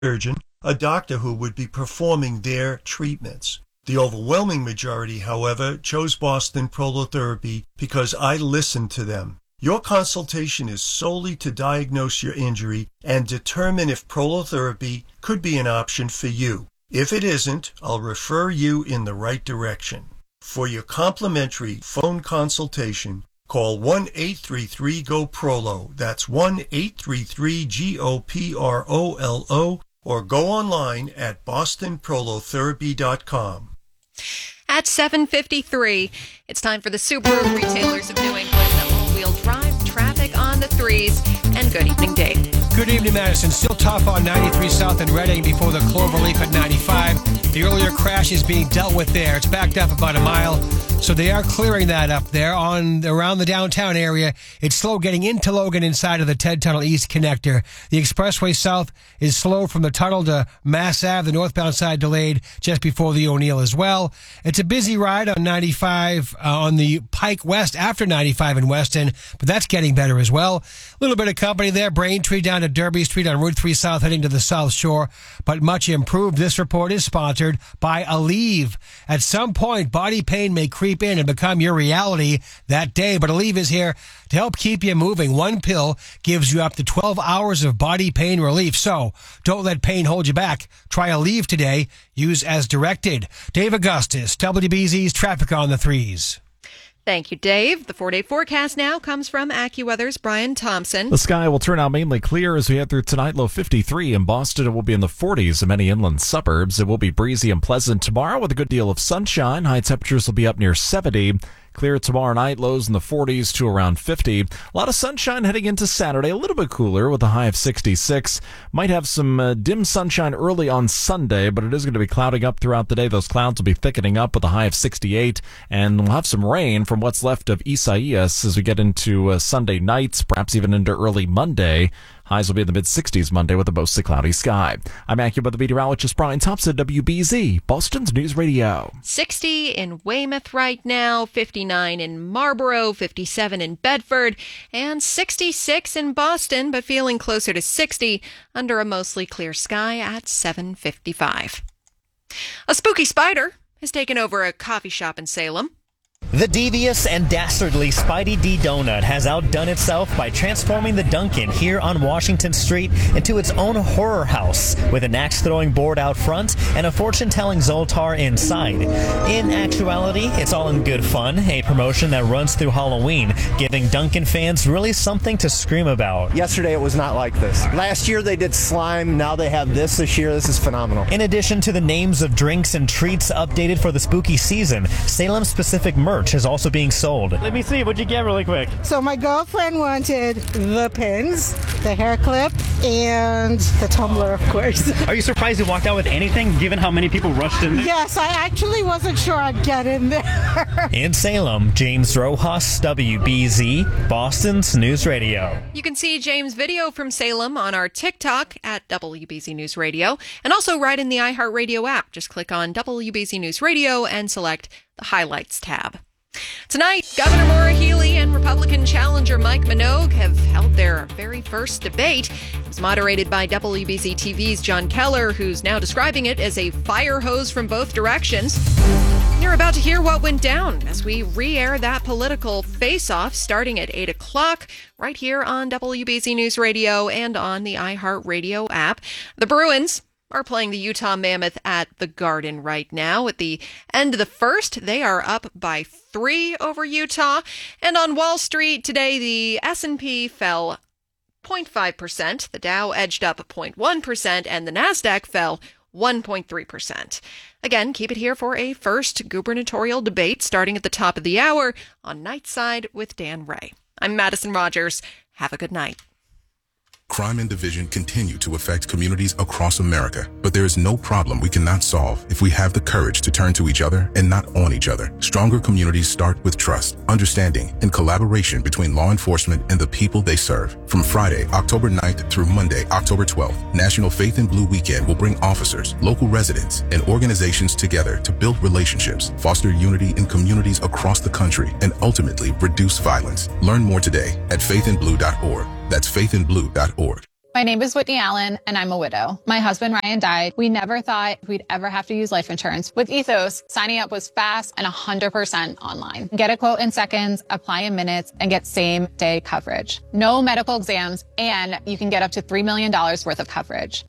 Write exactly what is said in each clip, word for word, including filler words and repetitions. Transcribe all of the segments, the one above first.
surgeon, a doctor who would be performing their treatments. The overwhelming majority, however, chose Boston Prolotherapy because I listened to them. Your consultation is solely to diagnose your injury and determine if prolotherapy could be an option for you. If it isn't, I'll refer you in the right direction. For your complimentary phone consultation, call one eight three three G O P R O L O. That's one eight three three G O P R O L O, or go online at boston prolotherapy dot com. At seven fifty-three, it's time for the Subaru Retailers of New England all-wheel drive traffic on the threes. And good evening, Dave. Good evening, Madison. Still tough on ninety-three South in Reading before the Cloverleaf at ninety-five. The earlier crash is being dealt with there. It's backed up about a mile, so they are clearing that up there on around the downtown area. It's slow getting into Logan inside of the Ted Tunnel East connector. The expressway south is slow from the tunnel to Mass Ave. The northbound side delayed just before the O'Neill as well. It's a busy ride on ninety-five uh, on the Pike West after ninety-five in Weston, but that's getting better as well. A little bit of company there. Braintree down to Derby Street on Route three South heading to the South Shore, but much improved. This report is sponsored by Aleve. At some point, body pain may creep in and become your reality that day, but Aleve is here to help keep you moving. One pill gives you up to twelve hours of body pain relief, so don't let pain hold you back. Try Aleve today. Use as directed. Dave Augustus, W B Z's Traffic on the Threes. Thank you, Dave. The four-day forecast now comes from AccuWeather's Brian Thompson. The sky will turn out mainly clear as we head through tonight. Low fifty-three in Boston. It will be in the forties in many inland suburbs. It will be breezy and pleasant tomorrow with a good deal of sunshine. High temperatures will be up near seventy. Clear tomorrow night, lows in the forties to around fifty. A lot of sunshine heading into Saturday, a little bit cooler with a high of sixty-six. Might have some uh, dim sunshine early on Sunday, but it is going to be clouding up throughout the day. Those clouds will be thickening up with a high of sixty-eight, and we'll have some rain from what's left of Isaias as we get into uh, Sunday nights, perhaps even into early Monday. Highs will be in the mid-sixties Monday with a mostly cloudy sky. I'm AccuWeather meteorologist Brian Thompson, W B Z, Boston's News Radio. sixty in Weymouth right now, fifty-nine in Marlborough, fifty-seven in Bedford, and sixty-six in Boston, but feeling closer to sixty under a mostly clear sky at seven fifty-five. A spooky spider has taken over a coffee shop in Salem. The devious and dastardly Spidey D Donut has outdone itself by transforming the Dunkin' here on Washington Street into its own horror house with an axe-throwing board out front and a fortune-telling Zoltar inside. In actuality, it's all in good fun, a promotion that runs through Halloween, giving Dunkin' fans really something to scream about. Yesterday it was not like this. Last year they did slime, now they have this this year. This is phenomenal. In addition to the names of drinks and treats updated for the spooky season, Salem-specific merch is also being sold. Let me see, what'd you get really quick? So my girlfriend wanted the pins, the hair clip, and the tumbler, of course. Are you surprised you walked out with anything, given how many people rushed in there? Yes, I actually wasn't sure I'd get in there. In Salem, James Rojas, W B Z, Boston's News Radio. You can see James' video from Salem on our TikTok at W B Z News Radio, and also right in the iHeartRadio app. Just click on W B Z News Radio and select the Highlights tab. Tonight, Governor Maura Healey and Republican challenger Mike Minogue have held their very first debate. It was moderated by W B Z T V's John Keller, who's now describing it as a fire hose from both directions. You're about to hear what went down as we re-air that political face-off starting at eight o'clock right here on W B Z News Radio and on the iHeartRadio app. The Bruins are playing the Utah Mammoth at the Garden right now. At the end of the first, they are up by three over Utah. And on Wall Street today, the S and P fell zero point five percent, the Dow edged up zero point one percent, and the Nasdaq fell one point three percent. Again, keep it here for a first gubernatorial debate starting at the top of the hour on Nightside with Dan Ray. I'm Madison Rogers. Have a good night. Crime and division continue to affect communities across America, but there is no problem we cannot solve if we have the courage to turn to each other and not on each other. Stronger communities start with trust, understanding, and collaboration between law enforcement and the people they serve. From Friday, October ninth through Monday, October twelfth, National Faith in Blue Weekend will bring officers, local residents, and organizations together to build relationships, foster unity in communities across the country, and ultimately reduce violence. Learn more today at faith in blue dot org. That's faith in blue dot org. My name is Whitney Allen, and I'm a widow. My husband, Ryan, died. We never thought we'd ever have to use life insurance. With Ethos, signing up was fast and one hundred percent online. Get a quote in seconds, apply in minutes, and get same-day coverage. No medical exams, and you can get up to three million dollars worth of coverage.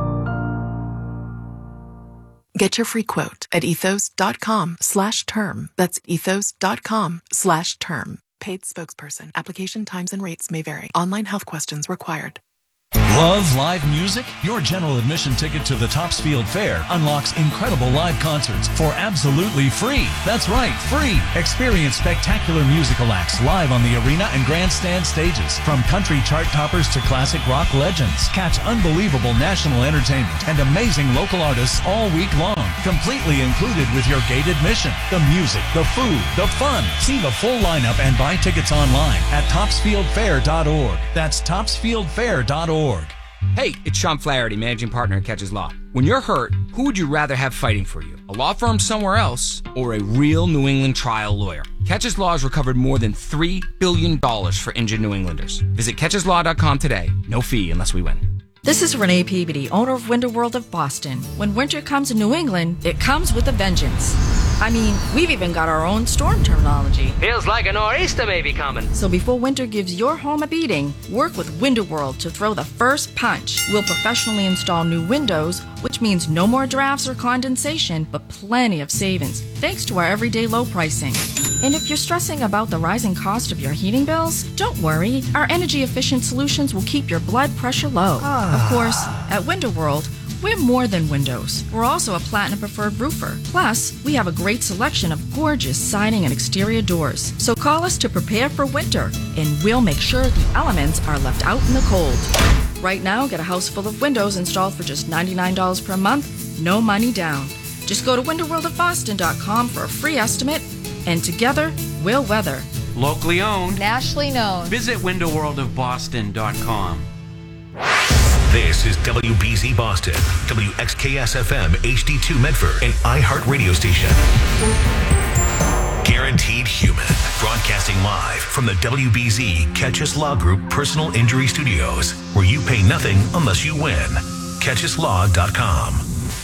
Get your free quote at ethos.com slash term. That's ethos.com slash term. Paid spokesperson. Application times and rates may vary. Online health questions required. Love live music? Your general admission ticket to the Topsfield Fair unlocks incredible live concerts for absolutely free. That's right, free. Experience spectacular musical acts live on the arena and grandstand stages. From country chart toppers to classic rock legends. Catch unbelievable national entertainment and amazing local artists all week long. Completely included with your gate admission. The music, the food, the fun. See the full lineup and buy tickets online at topsfield fair dot org. That's topsfield fair dot org. Hey, it's Sean Flaherty, managing partner at Catches Law. When you're hurt, who would you rather have fighting for you? A law firm somewhere else or a real New England trial lawyer? Catches Law has recovered more than three billion dollars for injured New Englanders. Visit catches law dot com today. No fee unless we win. This is Renee Peabody, owner of Winter World of Boston. When winter comes in New England, it comes with a vengeance. I mean, we've even got our own storm terminology. Feels like a nor'easter may be coming. So before winter gives your home a beating, work with Winter World to throw the first punch. We'll professionally install new windows, which means no more drafts or condensation, but plenty of savings, thanks to our everyday low pricing. And if you're stressing about the rising cost of your heating bills, don't worry. Our energy-efficient solutions will keep your blood pressure low. Ah. Of course, at Winter World, we're more than windows. We're also a Platinum Preferred roofer. Plus, we have a great selection of gorgeous siding and exterior doors. So call us to prepare for winter, and we'll make sure the elements are left out in the cold. Right now, get a house full of windows installed for just ninety-nine dollars per month, no money down. Just go to winter world of boston dot com for a free estimate, and together, we'll weather. Locally owned. Nationally known. Visit winter world of boston dot com. This is W B Z Boston, W X K S F M H D two Medford, an iHeart radio station. Guaranteed Human, broadcasting live from the W B Z Catches Law Group Personal Injury Studios, where you pay nothing unless you win. catches law dot com.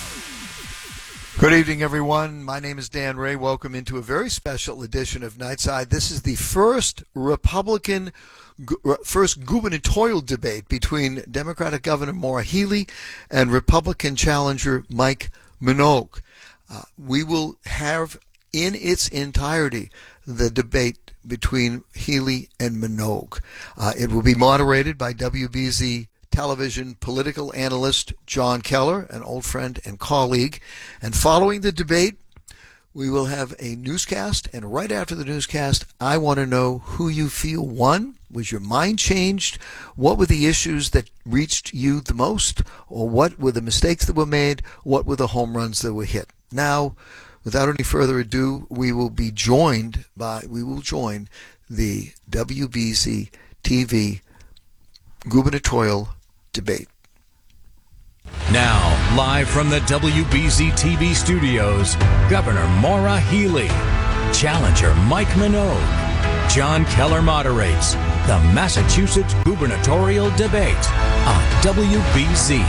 Good evening, everyone. My name is Dan Ray. Welcome into a very special edition of Nightside. This is the first Republican First gubernatorial debate between Democratic Governor Maura Healey and Republican challenger Mike Minogue. Uh, we will have in its entirety the debate between Healey and Minogue. Uh, it will be moderated by W B Z television political analyst John Keller, an old friend and colleague. And following the debate, we will have a newscast, and right after the newscast, I want to know who you feel won. Was your mind changed? What were the issues that reached you the most? Or what were the mistakes that were made? What were the home runs that were hit? Now, without any further ado, we will be joined by, we will join the W B Z T V gubernatorial debate. Now, live from the W B Z T V studios, Governor Maura Healey, challenger Mike Minogue. John Keller moderates the Massachusetts gubernatorial debate on W B Z.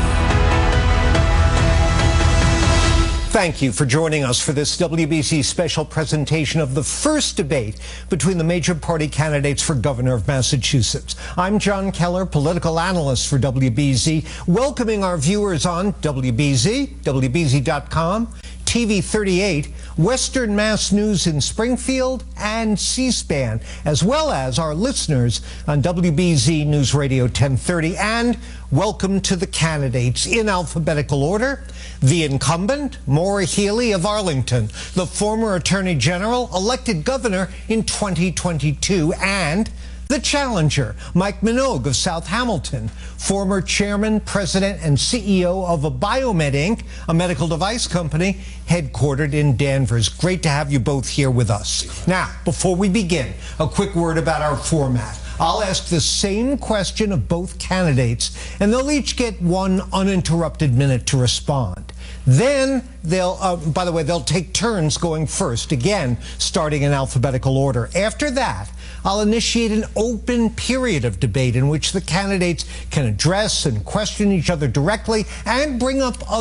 Thank you for joining us for this W B Z special presentation of the first debate between the major party candidates for governor of Massachusetts. I'm John Keller, political analyst for W B Z, welcoming our viewers on W B Z, W B Z dot com, T V thirty-eight, Western Mass News in Springfield, and C-SPAN, as well as our listeners on W B Z News Radio ten thirty. And welcome to the candidates in alphabetical order. The incumbent, Maura Healey of Arlington, the former Attorney General, elected governor in twenty twenty-two, and the challenger, Mike Minogue of South Hamilton, former chairman, president, and C E O of Abiomed Incorporated, a medical device company headquartered in Danvers. Great to have you both here with us. Now, before we begin, a quick word about our format. I'll ask the same question of both candidates, and they'll each get one uninterrupted minute to respond. Then they'll, uh, by the way, they'll take turns going first, again, starting in alphabetical order. After that, I'll initiate an open period of debate in which the candidates can address and question each other directly and bring up other